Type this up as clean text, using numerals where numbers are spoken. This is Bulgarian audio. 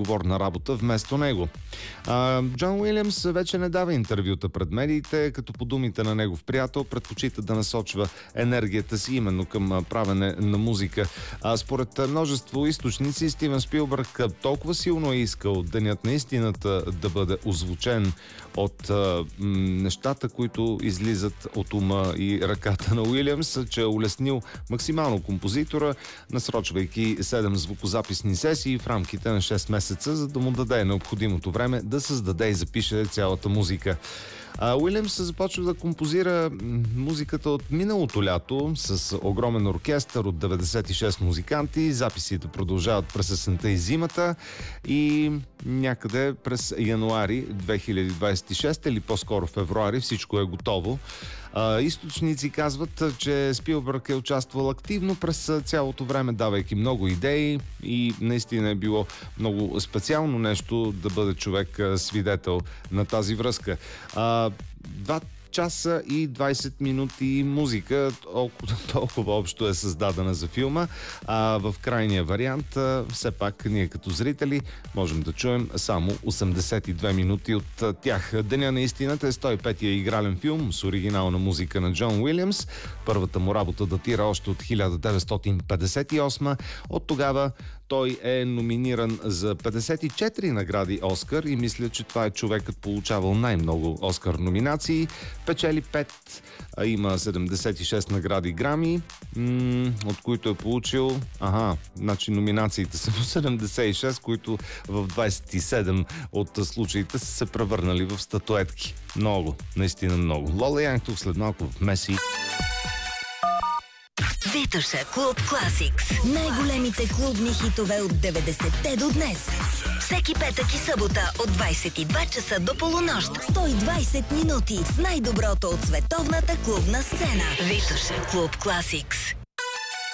отговорна работа вместо него. Джон Уилямс вече не дава интервюта пред медиите, като по думите на негов приятел предпочита да насочва енергията си именно към правене на музика. Според множество източници, Стивен Спилбърг толкова силно е искал Денят на истината да бъде озвучен от нещата, които излизат от ума и ръката на Уилямс, че е улеснил максимално композитора, насрочвайки 7 звукозаписни сесии в рамките на 6 месеца, за да му даде необходимото време да създаде и запише цялата музика. Уилямс започва да композира музиката от миналото лято с огромен оркестър от 96 музиканти. Записите продължават през есента и зимата и някъде през януари 2026 или по-скоро февруари всичко е готово. Източници казват, че Спилбърг е участвал активно през цялото време, давайки много идеи и наистина е било много специално нещо да бъде човек свидетел на тази връзка. 2 часа и 20 минути музика, толкова общо е създадена за филма, а в крайния вариант все пак ние като зрители можем да чуем само 82 минути от тях. Деня на истината е 105-я игрален филм с оригинална музика на Джон Уилямс. Първата му работа датира още от 1958. От тогава той е номиниран за 54 награди Оскар и мисля, че това е човекът получавал най-много Оскар номинации. Печели 5, а има 76 награди Грами, от които е получил... значи номинациите са по 76, които в 27 от случаите са се превърнали в статуетки. Много, наистина много. Лола Янг тук след малко в Меси. Витоша Клуб Класикс. Най-големите клубни хитове от 90-те до днес. Всеки петък и събота от 22 часа до полунощ. 120 минути с най-доброто от световната клубна сцена. Витоша Клуб Класикс.